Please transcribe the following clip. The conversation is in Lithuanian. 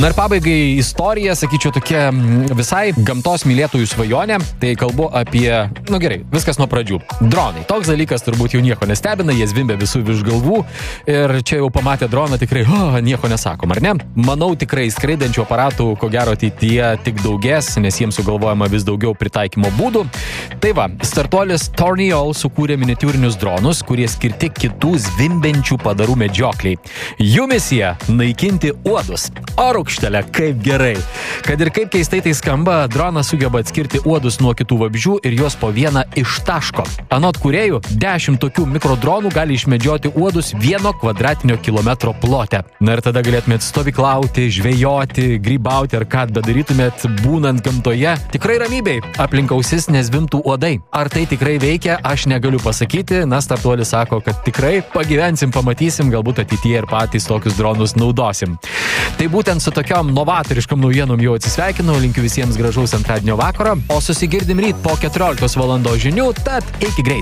Na ir pabaigai istorija, sakyčiau, tokia visai gamtos mylėtojų svajonė. Tai kalbu apie, gerai, viskas nuo pradžių. Dronai. Toks dalykas turbūt jau nieko nestebina, jie zvimbia visų virš galvų. Ir čia jau pamatę droną tikrai, nieko nesakom, ar ne? Manau, tikrai skraidančių aparatų, ko gero ateityje tik daugės, nes jiems sugalvojama vis daugiau pritaikymo būdų. Tai va, startuolis Tornado sukūrė miniatiūrinius dronus, kurie skirti kitų zvimbiančių padarų medžiokliai. Jų misija – naikinti uodus. O rūkštelė, kaip gerai. Kad ir kaip keistai tai skamba, dronas sugeba atskirti uodus nuo kitų vabzdžių ir juos po vieną ištaško. Anot kūrėjų, 10 tokių mikrodronų gali išmedžioti uodus 1 kvadratinio kilometro plote. Na ir tada galėtumėt stovyklauti, žvejoti, grybauti ar ką bedarytumėt būnant gamtoje. Tikrai ramybei, aplink ausis nezvimbtų uodai. Ar tai tikrai veikia, aš negaliu pasakyti. Na, startuolis sako, kad tikrai pagyvensim, pamatysim, galbūt ateityje ir patys tokius dronus naudosim. Tai būtent su tokiom novatoriškom naujienom jau atsisveikinu, linkiu visiems gražaus antradienio vakaro, o susigirdim ryt po 14 valandos žinių, tad iki greit.